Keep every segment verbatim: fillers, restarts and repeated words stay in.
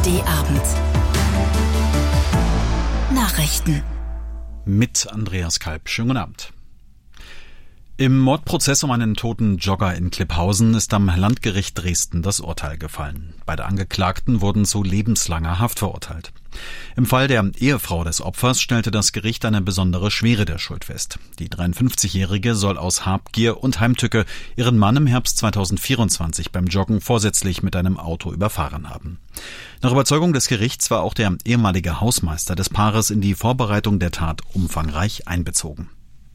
D-Abend. Nachrichten. Mit Andreas Kalb. Schönen guten Abend. Im Mordprozess um einen toten Jogger in Klipphausen ist am Landgericht Dresden das Urteil gefallen. Beide Angeklagten wurden zu lebenslanger Haft verurteilt. Im Fall der Ehefrau des Opfers stellte das Gericht eine besondere Schwere der Schuld fest. Die dreiundfünfzigjährige soll aus Habgier und Heimtücke ihren Mann im Herbst zweitausendvierundzwanzig beim Joggen vorsätzlich mit einem Auto überfahren haben. Nach Überzeugung des Gerichts war auch der ehemalige Hausmeister des Paares in die Vorbereitung der Tat umfangreich einbezogen.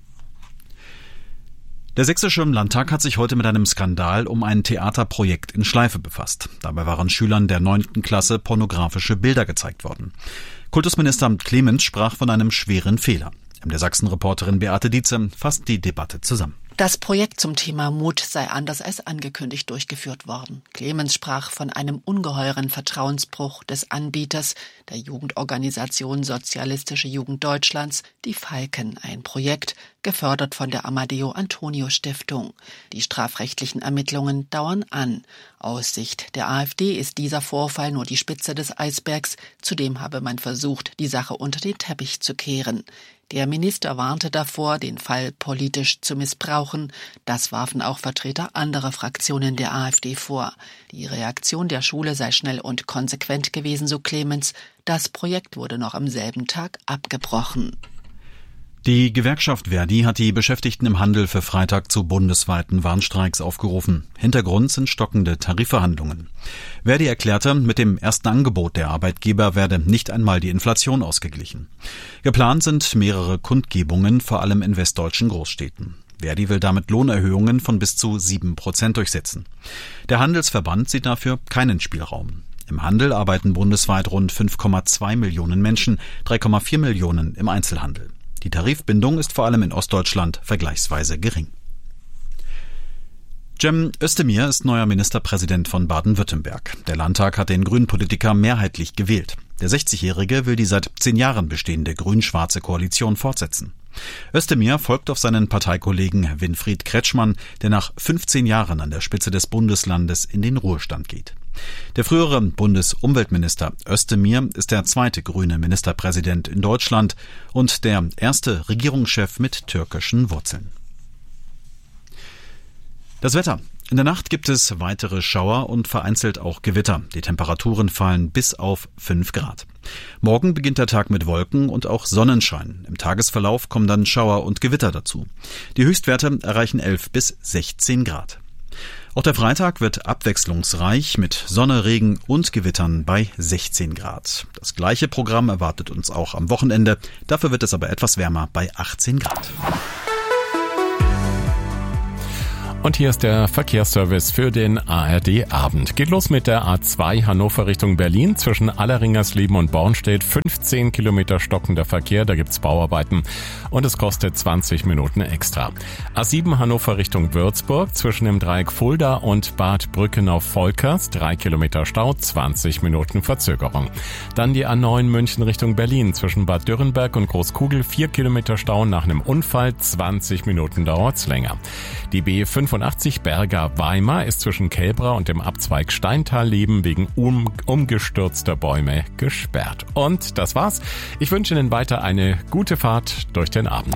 Der Sächsische Landtag hat sich heute mit einem Skandal um ein Theaterprojekt in Schleife befasst. Dabei waren Schülern der neunten Klasse pornografische Bilder gezeigt worden. Kultusminister Clemens sprach von einem schweren Fehler. Der Sachsen-Reporterin Beate Dietze fasst die Debatte zusammen. Das Projekt zum Thema Mut sei anders als angekündigt durchgeführt worden. Clemens sprach von einem ungeheuren Vertrauensbruch des Anbieters, der Jugendorganisation Sozialistische Jugend Deutschlands, die Falken, ein Projekt, gefördert von der Amadeo Antonio Stiftung. Die strafrechtlichen Ermittlungen dauern an. Aus Sicht der AfD ist dieser Vorfall nur die Spitze des Eisbergs. Zudem habe man versucht, die Sache unter den Teppich zu kehren. Der Minister warnte davor, den Fall politisch zu missbrauchen. Das warfen auch Vertreter anderer Fraktionen der AfD vor. Die Reaktion der Schule sei schnell und konsequent gewesen, so Clemens. Das Projekt wurde noch am selben Tag abgebrochen. Die Gewerkschaft Verdi hat die Beschäftigten im Handel für Freitag zu bundesweiten Warnstreiks aufgerufen. Hintergrund sind stockende Tarifverhandlungen. Verdi erklärte, mit dem ersten Angebot der Arbeitgeber werde nicht einmal die Inflation ausgeglichen. Geplant sind mehrere Kundgebungen, vor allem in westdeutschen Großstädten. Verdi will damit Lohnerhöhungen von bis zu sieben Prozent durchsetzen. Der Handelsverband sieht dafür keinen Spielraum. Im Handel arbeiten bundesweit rund fünf Komma zwei Millionen Menschen, drei Komma vier Millionen im Einzelhandel. Die Tarifbindung ist vor allem in Ostdeutschland vergleichsweise gering. Cem Özdemir ist neuer Ministerpräsident von Baden-Württemberg. Der Landtag hat den Grünen-Politiker mehrheitlich gewählt. Der sechzigjährige will die seit zehn Jahren bestehende grün-schwarze Koalition fortsetzen. Özdemir folgt auf seinen Parteikollegen Winfried Kretschmann, der nach fünfzehn Jahren an der Spitze des Bundeslandes in den Ruhestand geht. Der frühere Bundesumweltminister Özdemir ist der zweite grüne Ministerpräsident in Deutschland und der erste Regierungschef mit türkischen Wurzeln. Das Wetter. In der Nacht gibt es weitere Schauer und vereinzelt auch Gewitter. Die Temperaturen fallen bis auf fünf Grad. Morgen beginnt der Tag mit Wolken und auch Sonnenschein. Im Tagesverlauf kommen dann Schauer und Gewitter dazu. Die Höchstwerte erreichen elf bis sechzehn Grad. Auch der Freitag wird abwechslungsreich mit Sonne, Regen und Gewittern bei sechzehn Grad. Das gleiche Programm erwartet uns auch am Wochenende. Dafür wird es aber etwas wärmer bei achtzehn Grad. Und hier ist der Verkehrsservice für den A R D-Abend. Geht los mit der A zwei Hannover Richtung Berlin zwischen Alleringersleben und Bornstedt. fünfzehn Kilometer stockender Verkehr, da gibt's Bauarbeiten und es kostet zwanzig Minuten extra. A sieben Hannover Richtung Würzburg zwischen dem Dreieck Fulda und Bad Brückenau-Volkers. drei Kilometer Stau, zwanzig Minuten Verzögerung. Dann die A neun München Richtung Berlin zwischen Bad Dürrenberg und Großkugel. vier Kilometer Stau nach einem Unfall, zwanzig Minuten dauert's länger. Die B fünfundachtzig Berger-Weimar ist zwischen Kelbra und dem Abzweig Steintal-Leben wegen um, umgestürzter Bäume gesperrt. Und das war's. Ich wünsche Ihnen weiter eine gute Fahrt durch den Abend.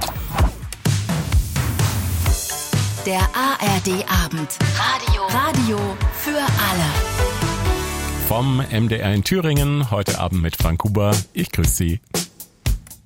Der A R D-Abend. Radio. Radio für alle. Vom M D R in Thüringen, heute Abend mit Frank Huber. Ich grüße Sie.